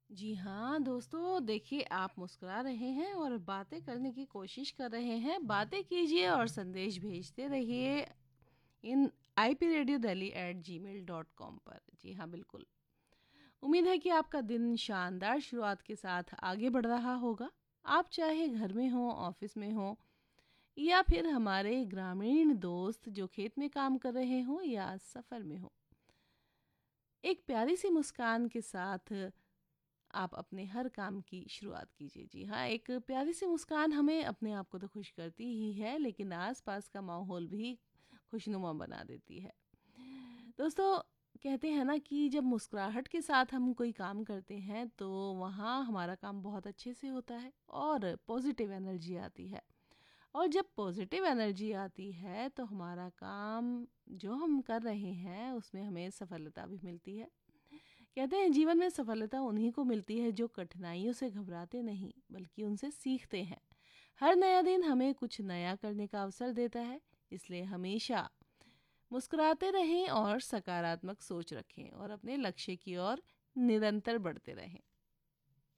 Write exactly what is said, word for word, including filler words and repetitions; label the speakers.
Speaker 1: जी हाँ दोस्तों, देखिए आप मुस्कुरा रहे हैं और बातें करने की कोशिश कर रहे हैं। बातें कीजिए और संदेश भेजते रहिए इन I P radio Delhi eight ji mail dot com पर। जी हाँ, बिल्कुल। उम्मीद है कि आपका दिन शानदार शुरुआत के साथ आगे बढ़ रहा होगा। आप चाहे घर में हो, ऑफिस में हो, या फिर हमारे ग्रामीण दोस्त जो खेत में काम कर रहे हो या सफ़र में हो, एक प्यारी सी मुस्कान के साथ आप अपने हर काम की शुरुआत कीजिए। जी हाँ, एक प्यारी सी मुस्कान हमें अपने आप को तो खुश करती ही है, लेकिन आसपास का माहौल भी खुशनुमा बना देती है। दोस्तों, कहते हैं ना कि जब मुस्कुराहट के साथ हम कोई काम करते हैं तो वहाँ हमारा काम बहुत अच्छे से होता है और पॉजिटिव एनर्जी आती है। और जब पॉजिटिव एनर्जी आती है तो हमारा काम जो हम कर रहे हैं उसमें हमें सफलता भी मिलती है। कहते हैं जीवन में सफलता उन्हीं को मिलती है जो कठिनाइयों से घबराते नहीं बल्कि उनसे सीखते हैं। हर नया दिन हमें कुछ नया करने का अवसर देता है, इसलिए हमेशा मुस्कुराते रहें और सकारात्मक सोच रखें और अपने लक्ष्य की ओर निरंतर बढ़ते रहें।